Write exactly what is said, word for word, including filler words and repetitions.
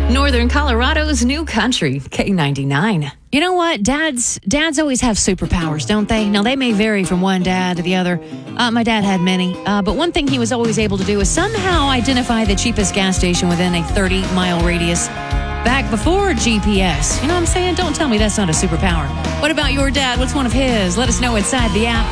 Northern Colorado's new country, K ninety-nine. You know what? Dads dads always have superpowers, don't they? Now, they may vary from one dad to the other. Uh, my dad had many. Uh, but one thing he was always able to do is somehow identify the cheapest gas station within a thirty-mile radius back before G P S. You know what I'm saying? Don't tell me that's not a superpower. What about your dad? What's one of his? Let us know inside the app.